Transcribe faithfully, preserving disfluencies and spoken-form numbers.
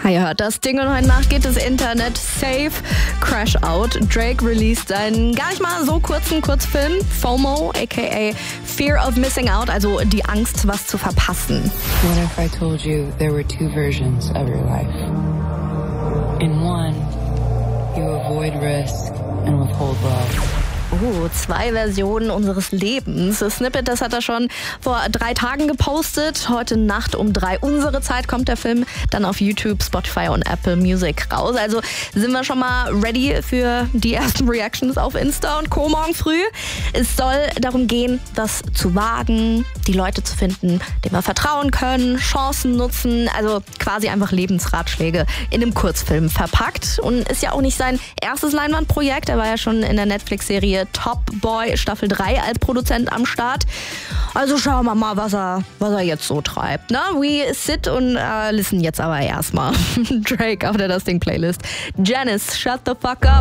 Ihr hört das Ding und heute Nacht geht das Internet safe crash out. Drake released seinen gar nicht mal so kurzen Kurzfilm FOMO, aka Fear of Missing Out, also die Angst, was zu verpassen. What if I told you there were two versions of your life? In one, you avoid risk and withhold love. Oh, zwei Versionen unseres Lebens. Das Snippet, das hat er schon vor drei Tagen gepostet. Heute Nacht um drei unsere Zeit kommt der Film dann auf YouTube, Spotify und Apple Music raus. Also sind wir schon mal ready für die ersten Reactions auf Insta und Co. morgen früh. Es soll darum gehen, das zu wagen, die Leute zu finden, denen wir vertrauen können, Chancen nutzen, also quasi einfach Lebensratschläge in einem Kurzfilm verpackt. Und ist ja auch nicht sein erstes Leinwandprojekt. Er war ja schon in der Netflix-Serie Top Boy Staffel drei als Produzent am Start. Also schauen wir mal, was er, was er jetzt so treibt. Ne? We sit und uh, listen jetzt aber erstmal. Drake auf der Das Ding Playlist. Janice, shut the fuck up.